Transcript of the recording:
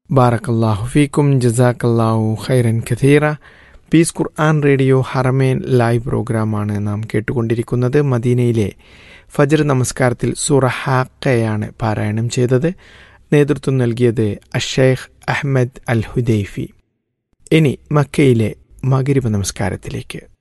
ബാറക്കല്ലാഹു ഫീക്കും, ജസാക്കല്ലാഹു ഖൈറൻ കഥീറ. പീസ് ഖുർആൻ റേഡിയോ ഹറമേൻ ലൈവ് പ്രോഗ്രാമാണ് നാം കേട്ടുകൊണ്ടിരിക്കുന്നത്. മദീനയിലെ ഫജ്ർ നമസ്കാരത്തിൽ സൂറ ഹാഖയാണ് പാരായണം ചെയ്തത്. നേതൃത്വം നൽകിയത് അഷേഖ് അഹ്മദ് അൽ ഹുദൈഫി. ഇനി മക്കയിലെ മഗ്രിബ് നമസ്കാരത്തിലേക്ക്.